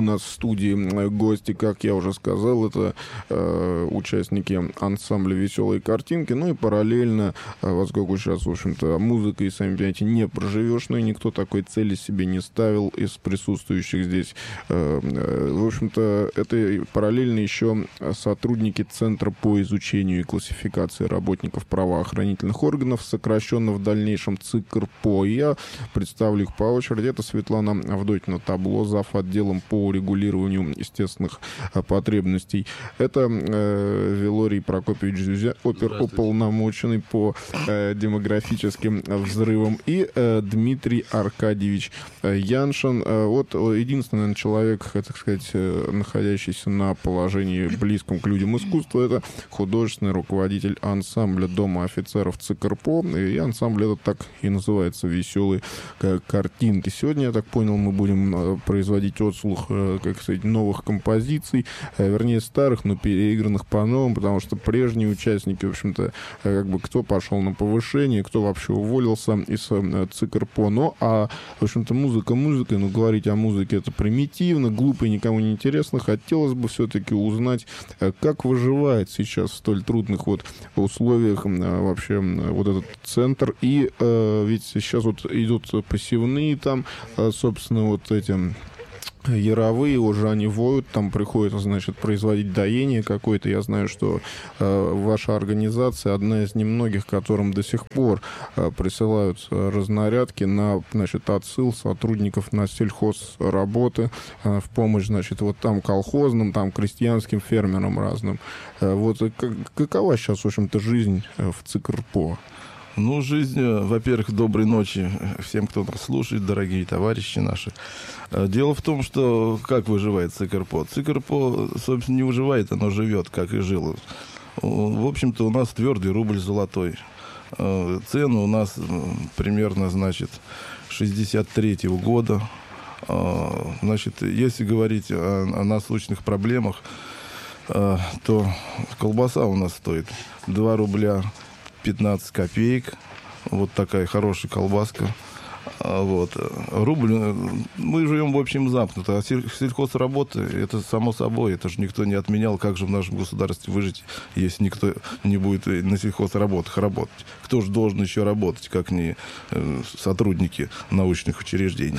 нас в студии гости, как я уже сказал, это участники ансамбля «Веселые картинки». Ну и параллельно, поскольку сейчас, в общем-то, музыкой, сами понимаете, не проживешь, но и никто такой цели себе не ставил из присутствующих здесь. В общем-то, это параллельно еще сотрудники Центра по изучению и классификации работников правоохранительных органов, сокращенно в дальнейшем ЦИКРПО. Я представлю их по очереди. Это Светлана Авдотьина Табло, зав. Отделом по урегулированию естественных потребностей. Это Вилорий Прокопьевич Зюзя, оперуполномоченный по демографическим взрывам. И Дмитрий Аркадьевич Яншин. Вот единственный, наверное, человек, так сказать, находящийся на положении близком к людям искусства, это художественный руководитель ансамбля Дома офицеров ЦИКРПО. И ансамбль этот так и называется «Веселые картинки». Сегодня, я так понял, мы будем производить отслух, как сказать, новых композиций, вернее, старых, но переигранных по-новому, потому что прежние участники, в общем-то, как бы кто пошел на повышение, кто вообще уволился из ЦИКРПО. Ну, а, в общем-то, музыка музыкой, но говорить о музыке это примитивно, глупо и никому не интересно. Хотелось бы все-таки узнать, как выживает сейчас в столь трудных вот условиях вообще вот этот центр. И ведь сейчас вот идут посевные там, собственно, вот эти яровые, уже они воют, там приходится, значит, производить доение какое-то. Я знаю, что ваша организация одна из немногих, которым до сих пор присылают разнарядки на, значит, отсыл сотрудников на сельхозработы в помощь, значит, вот там колхозным, там крестьянским фермерам разным. Вот какова сейчас, в общем-то, жизнь в ЦИКРПО? Ну, жизнь, во-первых, доброй ночи всем, кто нас слушает, дорогие товарищи наши. Дело в том, что как выживает ЦИКРПО? ЦИКРПО, собственно, не выживает, оно живет, как и жило. В общем-то, у нас твердый рубль золотой. Цены у нас примерно, значит, 63-го года. Значит, если говорить о насущных проблемах, то колбаса у нас стоит 2 рубля 15 копеек. Вот такая хорошая колбаска. Вот. Рубль, мы живем, в общем, замкнуто. А сельхозработы, это само собой, это же никто не отменял. Как же в нашем государстве выжить, если никто не будет на сельхозработах работать? Кто же должен еще работать, как не сотрудники научных учреждений?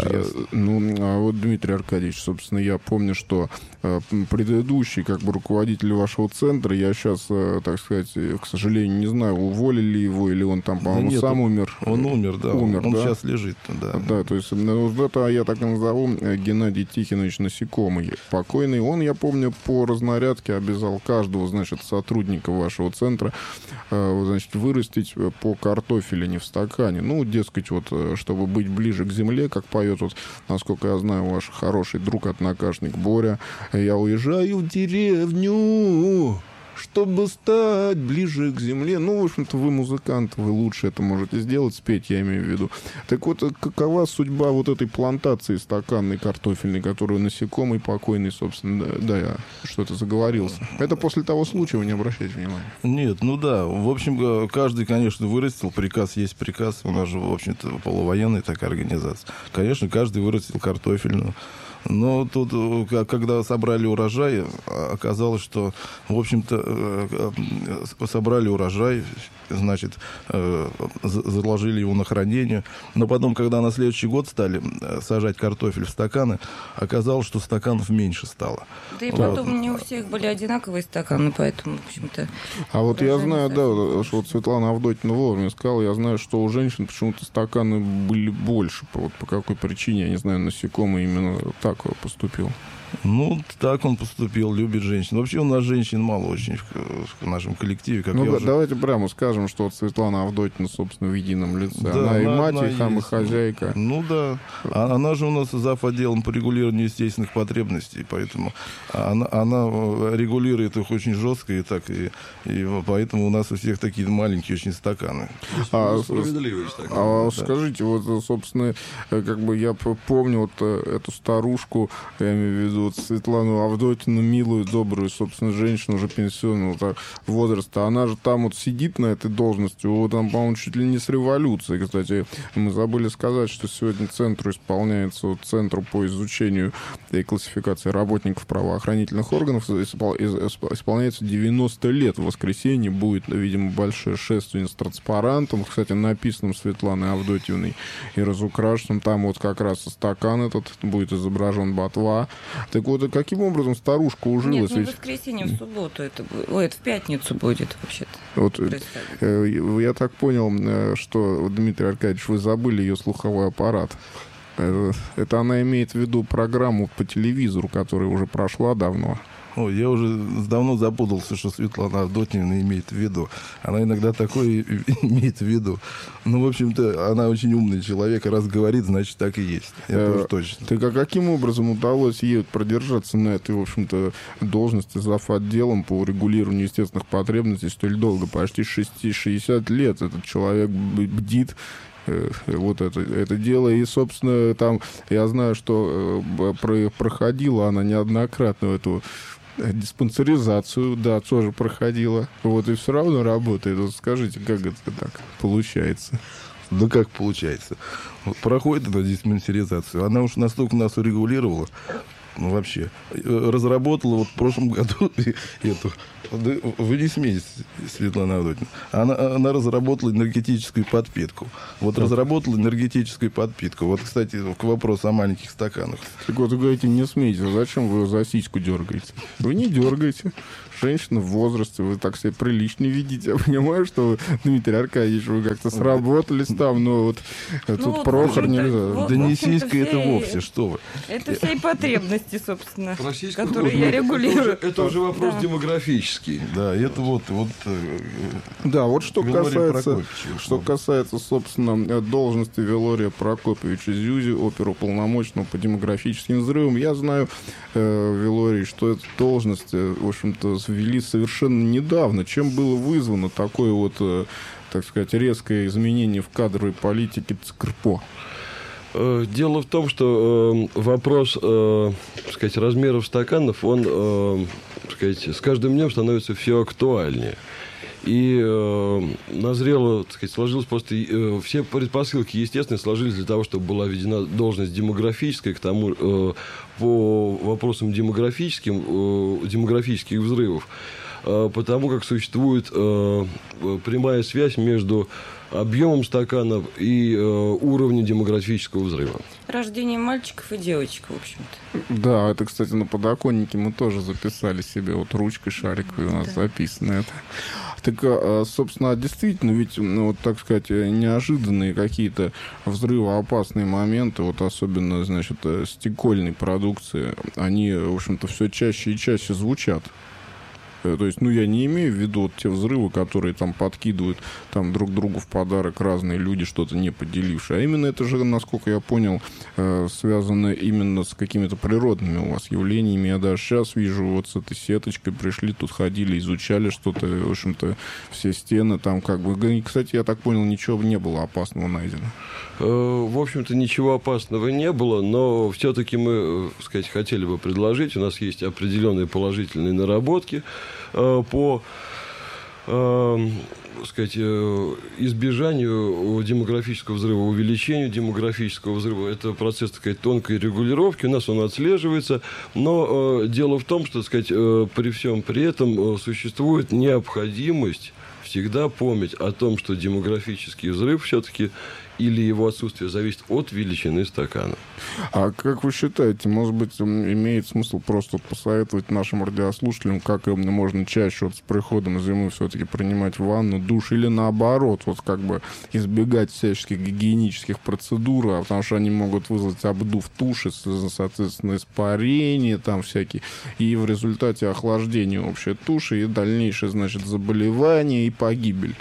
Ну, а вот, Дмитрий Аркадьевич, собственно, я помню, что предыдущий, как бы, руководитель вашего центра, я сейчас, так сказать, к сожалению, не знаю, уволили его, или он там, по-моему, сам умер. Он умер, да. Он да? сейчас лежит, да. Да, то есть, это я так и назову, Геннадий Тихонович Насекомый, покойный. Он, я помню, по разнарядке обязал каждого, значит, сотрудника вашего центра, значит, вырастить по картофелине в стакане. Ну, дескать, вот, чтобы быть ближе к земле, как поет, вот, насколько я знаю, ваш хороший друг, однокашник Боря. Я уезжаю в деревню, чтобы стать ближе к земле. Ну, в общем-то, вы музыкант, вы лучше это можете сделать, спеть, я имею в виду. Так вот, какова судьба вот этой плантации стаканной картофельной, которую Насекомый покойный, собственно, да, я что-то заговорился. Это после того случая, вы не обращайте внимания. Нет, ну да, в общем, каждый, конечно, вырастил, приказ есть приказ, у нас же, в общем-то, полувоенная такая организация. Конечно, каждый вырастил картофельную. Но тут, когда собрали урожай, оказалось, что, в общем-то, собрали урожай, значит, заложили его на хранение. Но потом, когда на следующий год стали сажать картофель в стаканы, оказалось, что стаканов меньше стало. Да и потом не у всех были одинаковые стаканы, поэтому, в общем-то... А вот я знаю, да, что вот Светлана Авдотьина вовремя сказала, я знаю, что у женщин почему-то стаканы были больше. Вот по какой причине, я не знаю, Насекомый именно так поступил. Ну, так он поступил, любит женщин. Вообще у нас женщин мало очень в нашем коллективе. Как давайте прямо скажем, что вот Светлана Авдотьина, собственно, в едином лице. Да, она и мать, и хам, и хозяйка. Ну да. Она же у нас зав. Отделом по регулированию естественных потребностей, поэтому она регулирует их очень жестко, и так, и поэтому у нас у всех такие маленькие очень стаканы. Скажите, вот, собственно, как бы я помню вот эту старушку, я имею в виду вот Светлану Авдотину, милую, добрую, собственно, женщину уже пенсионного возраста. Она же там вот сидит на этой должности, вот там, по-моему, чуть ли не с революцией. Кстати, мы забыли сказать, что сегодня центру исполняется, вот, Центру по изучению и классификации работников правоохранительных органов исполняется 90 лет. В воскресенье будет, видимо, большое шествие с транспарантом, кстати, написанным Светланой Авдотьевной и разукрашенным. Там вот как раз стакан этот будет изображен ботва. Так вот, каким образом старушка ужилась? Нет, не в воскресенье, в субботу это будет. Ой, это в пятницу будет вообще-то. Вот, я так понял, что, Дмитрий Аркадьевич, вы забыли ее слуховой аппарат. Это она имеет в виду программу по телевизору, которая уже прошла давно. Ой, я уже давно запутался, что Светлана Авдотьевна имеет в виду. Она иногда такое имеет в виду. Ну, в общем-то, она очень умный человек, раз говорит, значит, так и есть. Это уж точно. Так а каким образом удалось ей продержаться на этой, в общем-то, должности зав. Отделом по регулированию естественных потребностей столь долго? Почти 60 лет этот человек бдит вот это дело. И, собственно, там я знаю, что проходила она неоднократно эту диспансеризацию, да, тоже проходила. Вот, и все равно работает. Вот скажите, как это так получается? Да как получается? Вот проходит эта диспансеризацию, она уж настолько нас урегулировала, ну, вообще, разработала вот в прошлом году эту... Вы не смеетесь, Светлана Авдотьевна. Она разработала энергетическую подпитку. Вот разработала энергетическую подпитку. Вот, кстати, к вопросу о маленьких стаканах. Так вот, вы говорите, не смейтесь. Зачем вы ее за сиську дергаете? Вы не дергаете. Женщина в возрасте, вы так себя прилично видите. Я понимаю, что вы, Дмитрий Аркадьевич, вы как-то сработались там, но вот тут вот, Прохор нельзя. Вот, да не сиська это вовсе, что вы. Это все и потребности, собственно, Российскую которые я регулирую. Это уже вопрос демографический. Да, это вот да, вот что Вилорий касается, собственно, должности Вилория Прокопьевича Зюзи, оперуполномоченного по демографическим взрывам. Я знаю, Вилорий, что эту должность, в общем-то, ввели совершенно недавно. Чем было вызвано такое вот, так сказать, резкое изменение в кадровой политике ЦКРПО? Дело в том, что вопрос, так сказать, размеров стаканов, он, так сказать, с каждым днем становится все актуальнее. И назрело, так сказать, сложилось просто... все предпосылки, естественно, сложились для того, чтобы была введена должность демографическая, к тому, по вопросам демографических взрывов, потому как существует прямая связь между объемом стаканов и уровнем демографического взрыва. Рождение мальчиков и девочек, в общем-то. Да, это, кстати, на подоконнике мы тоже записали себе, вот ручкой шариковой у нас записано это. Так, собственно, действительно, ведь, ну, вот, так сказать, неожиданные какие-то взрывоопасные моменты, вот особенно, значит, стекольной продукции, они, в общем-то, все чаще и чаще звучат. То есть, ну, я не имею в виду вот те взрывы, которые там подкидывают там друг другу в подарок разные люди, что-то не поделившие. А именно это же, насколько я понял, связано именно с какими-то природными у вас явлениями. Я даже сейчас вижу вот с этой сеточкой пришли, тут ходили, изучали что-то, в общем-то, все стены там как бы... Кстати, я так понял, ничего не было опасного найдено. В общем-то, ничего опасного не было, но все-таки мы, так сказать, хотели бы предложить, у нас есть определенные положительные наработки по, сказать, избежанию демографического взрыва, увеличению демографического взрыва. Это процесс, так сказать, тонкой регулировки. У нас он отслеживается. Но дело в том, что, так сказать, при всем при этом существует необходимость всегда помнить о том, что демографический взрыв все-таки или его отсутствие зависит от величины стакана. А как вы считаете, может быть, имеет смысл просто посоветовать нашим радиослушателям, как им можно чаще вот с приходом зимы все-таки принимать ванну, душ, или наоборот, вот как бы избегать всяческих гигиенических процедур, потому что они могут вызвать обдув туши, соответственно, испарение там всякие, и в результате охлаждения общей туши и дальнейшее, значит, заболевание и погибель?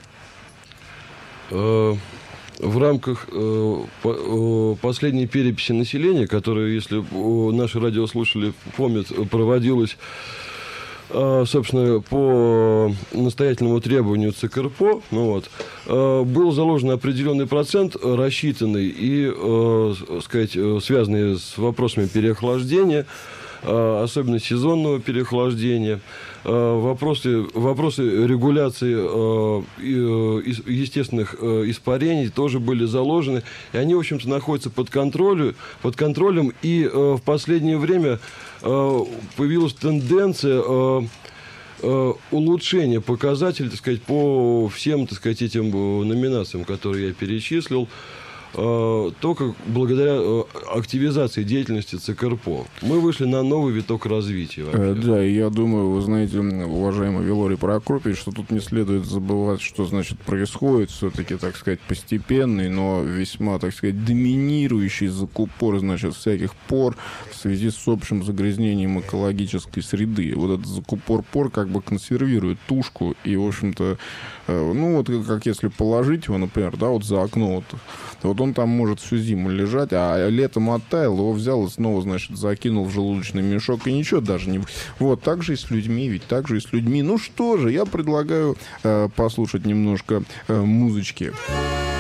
В рамках последней переписи населения, которая, если наши радиослушатели помнят, проводилась, собственно, по настоятельному требованию ЦКРПО, ну вот, был заложен определенный процент, рассчитанный и, сказать, связанный с вопросами переохлаждения, особенно сезонного переохлаждения. Вопросы регуляции естественных испарений тоже были заложены. И они, в общем-то, находятся под контролем. И в последнее время появилась тенденция улучшения показателей, так сказать, по всем, так сказать, этим номинациям, которые я перечислил, только благодаря активизации деятельности ЦКРПО. Мы вышли на новый виток развития. Да, и я думаю, вы знаете, уважаемый Вилорий Прокопьевич, что тут не следует забывать, что, значит, происходит все-таки, так сказать, постепенный, но весьма, так сказать, доминирующий закупор, значит, всяких пор в связи с общим загрязнением экологической среды. Вот этот закупор-пор как бы консервирует тушку, и, в общем-то, ну, вот как если положить его, например, да, вот за окно, вот он там может всю зиму лежать, а летом оттаял, его взял и снова, значит, закинул в желудочный мешок, и ничего даже не... Вот, так же и с людьми, ведь так же и с людьми. Ну что же, я предлагаю послушать немножко музычки.